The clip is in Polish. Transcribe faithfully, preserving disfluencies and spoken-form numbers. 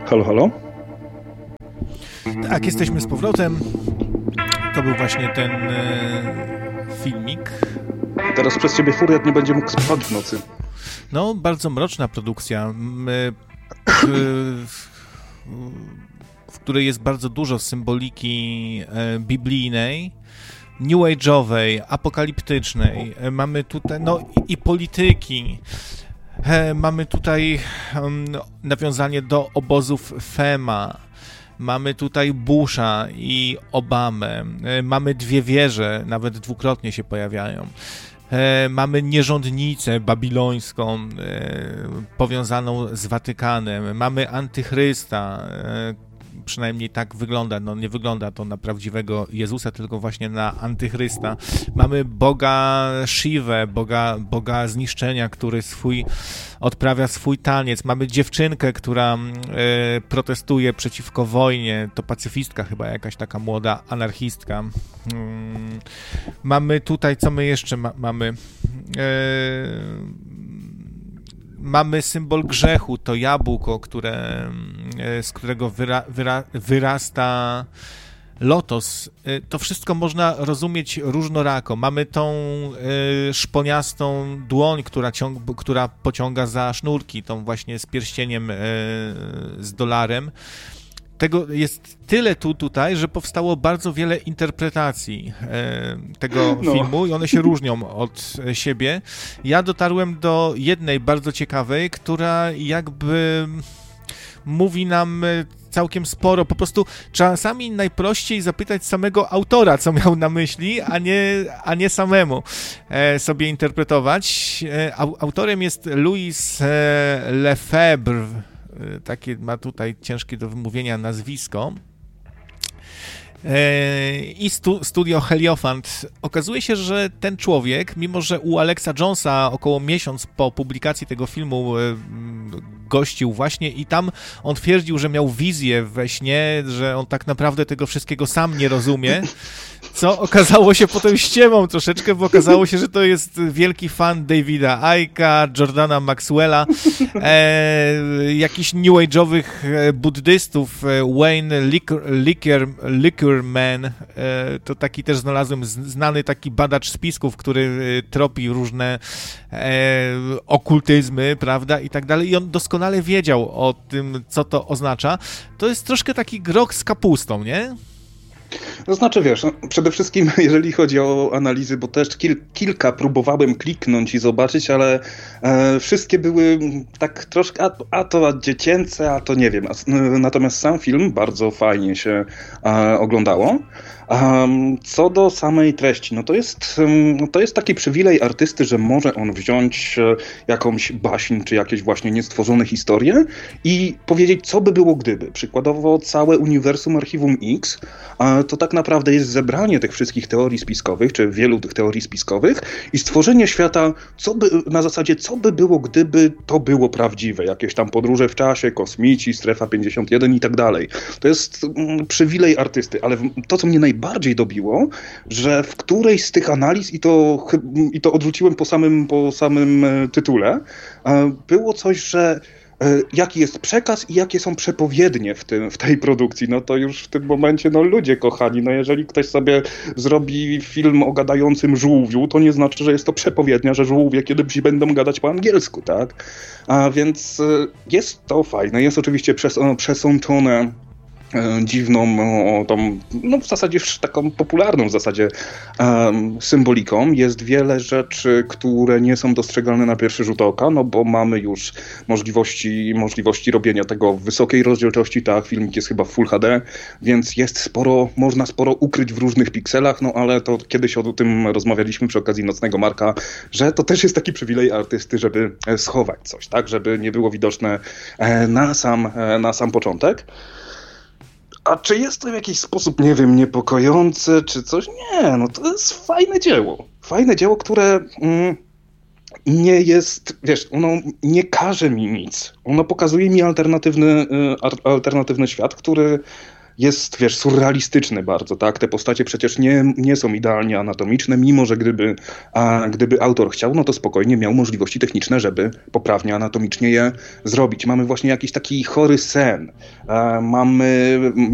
Halo, halo? Tak, jesteśmy z powrotem. To był właśnie ten e, filmik. Teraz przez ciebie furiat nie będzie mógł spać w nocy. No, bardzo mroczna produkcja, w, w, w której jest bardzo dużo symboliki e, biblijnej, new age'owej, apokaliptycznej. E, mamy tutaj, no i, i polityki. E, mamy tutaj um, nawiązanie do obozów FEMA. Mamy tutaj Busha i Obamę. E, mamy dwie wieże, nawet dwukrotnie się pojawiają. E, mamy nierządnicę babilońską e, powiązaną z Watykanem. Mamy Antychrysta, e, przynajmniej tak wygląda, no nie wygląda to na prawdziwego Jezusa, tylko właśnie na Antychrysta. Mamy Boga Shivę, Boga, Boga zniszczenia, który swój, odprawia swój taniec. Mamy dziewczynkę, która e, protestuje przeciwko wojnie, to pacyfistka chyba, jakaś taka młoda anarchistka. Hmm. Mamy tutaj, co my jeszcze ma, mamy? E, Mamy symbol grzechu, to jabłko, które, z którego wyra, wyra, wyrasta lotos. To wszystko można rozumieć różnorako. Mamy tą y, szponiastą dłoń, która, ciąg, która pociąga za sznurki, tą właśnie z pierścieniem y, z dolarem. Tego jest tyle tu tutaj, że powstało bardzo wiele interpretacji e, tego no. filmu i one się różnią od siebie. Ja dotarłem do jednej bardzo ciekawej, która jakby mówi nam całkiem sporo. Po prostu czasami najprościej zapytać samego autora, co miał na myśli, a nie, a nie samemu e, sobie interpretować. E, autorem jest Louis e, Lefebvre. Takie ma tutaj ciężkie do wymówienia nazwisko. I stu, studio Heliofant. Okazuje się, że ten człowiek, mimo że u Alexa Jonesa około miesiąc po publikacji tego filmu gościł właśnie i tam on twierdził, że miał wizję we śnie, że on tak naprawdę tego wszystkiego sam nie rozumie, co okazało się potem ściemą troszeczkę, bo okazało się, że to jest wielki fan Davida Icke'a, Jordana Maxwella, e, jakichś new age'owych buddystów, Wayne Licker, Lickerman, e, to taki też znalazłem, znany taki badacz spisków, który tropi różne e, okultyzmy, prawda, i tak dalej, i on doskonale wiedział o tym, co to oznacza. To jest troszkę taki grok z kapustą, nie? To znaczy, wiesz, no, przede wszystkim jeżeli chodzi o analizy, bo też kil, kilka próbowałem kliknąć i zobaczyć, ale e, wszystkie były tak troszkę, a, a to dziecięce, a to nie wiem. A, natomiast sam film bardzo fajnie się e, oglądało. Um, co do samej treści, no to jest, um, to jest taki przywilej artysty, że może on wziąć e, jakąś baśń, czy jakieś właśnie niestworzone historie i powiedzieć, co by było gdyby. Przykładowo całe uniwersum Archiwum X e, to tak naprawdę jest zebranie tych wszystkich teorii spiskowych, czy wielu tych teorii spiskowych i stworzenie świata, co by, na zasadzie, co by było, gdyby to było prawdziwe. Jakieś tam podróże w czasie, kosmici, strefa pięćdziesiąt jeden i tak dalej. To jest um, przywilej artysty, ale to, co mnie najbardziej bardziej dobiło, że w którejś z tych analiz, i to, i to odrzuciłem po samym, po samym tytule, było coś, że jaki jest przekaz i jakie są przepowiednie w, tym, w tej produkcji, no to już w tym momencie, no ludzie kochani, no jeżeli ktoś sobie zrobi film o gadającym żółwiu, to nie znaczy, że jest to przepowiednia, że żółwie kiedyś będą gadać po angielsku, tak? A więc jest to fajne, jest oczywiście przes- przesączone dziwną, o, tą, no w zasadzie już taką popularną w zasadzie um, symboliką. Jest wiele rzeczy, które nie są dostrzegalne na pierwszy rzut oka, no bo mamy już możliwości, możliwości robienia tego w wysokiej rozdzielczości, tak, filmik jest chyba w Full H D, więc jest sporo, można sporo ukryć w różnych pikselach, no ale to kiedyś o tym rozmawialiśmy przy okazji Nocnego Marka, że to też jest taki przywilej artysty, żeby schować coś, tak, żeby nie było widoczne na sam, na sam początek. A czy jest to w jakiś sposób, nie wiem, niepokojące, czy coś? Nie, no to jest fajne dzieło. Fajne dzieło, które mm, nie jest, wiesz, ono nie każe mi nic. Ono pokazuje mi alternatywny, y, alternatywny świat, który jest, wiesz, surrealistyczny bardzo, tak? Te postacie przecież nie, nie są idealnie anatomiczne, mimo że gdyby, a, gdyby autor chciał, no to spokojnie miał możliwości techniczne, żeby poprawnie anatomicznie je zrobić. Mamy właśnie jakiś taki chory sen, a, mamy